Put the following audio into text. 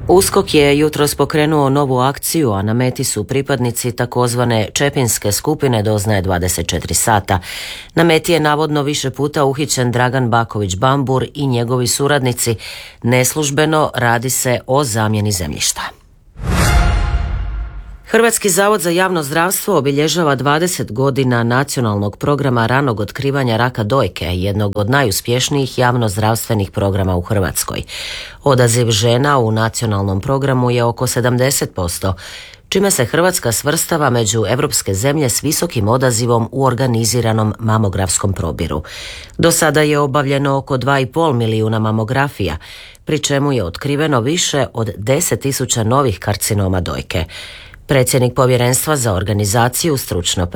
USKOK je jutros pokrenuo novu akciju, a na meti su pripadnici takozvane Čepinske skupine Doznaje 24 sata. Na meti je navodno više puta uhićen Dragan Baković-Bambur i njegovi suradnici. Neslužbeno radi se o zamjeni zemljišta. Hrvatski zavod za javno zdravstvo obilježava 20 godina nacionalnog programa ranog otkrivanja raka dojke, jednog od najuspješnijih javnozdravstvenih programa u Hrvatskoj. Odaziv žena u nacionalnom programu je oko 70%, čime se Hrvatska svrstava među europske zemlje s visokim odazivom u organiziranom mamografskom probiru. Do sada je obavljeno oko 2,5 milijuna mamografija, pri čemu je otkriveno više od 10.000 novih karcinoma dojke. Predsjednik Povjerenstva za organizaciju, stručno